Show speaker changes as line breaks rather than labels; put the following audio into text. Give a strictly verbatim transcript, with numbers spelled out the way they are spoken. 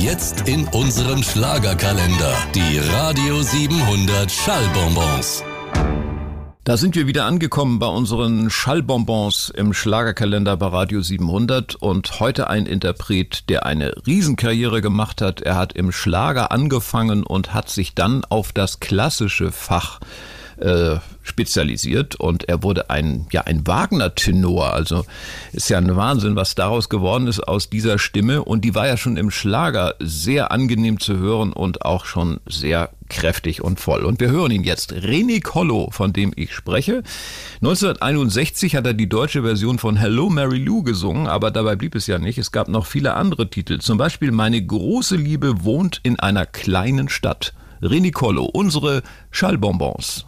Jetzt in unserem Schlagerkalender. Die Radio siebenhundert Schallbonbons.
Da sind wir wieder angekommen bei unseren Schallbonbons im Schlagerkalender bei Radio siebenhundert und heute ein Interpret, der eine Riesenkarriere gemacht hat. Er hat im Schlager angefangen und hat sich dann auf das klassische Fach äh, spezialisiert und er wurde ein, ja, ein Wagner-Tenor. Also ist ja ein Wahnsinn, was daraus geworden ist aus dieser Stimme und die war ja schon im Schlager sehr angenehm zu hören und auch schon sehr kräftig und voll. Und wir hören ihn jetzt. René Collo, von dem ich spreche. neunzehnhunderteinundsechzig hat er die deutsche Version von Hello Mary Lou gesungen, aber dabei blieb es ja nicht. Es gab noch viele andere Titel. Zum Beispiel Meine große Liebe wohnt in einer kleinen Stadt. René Collo, unsere Schallbonbons.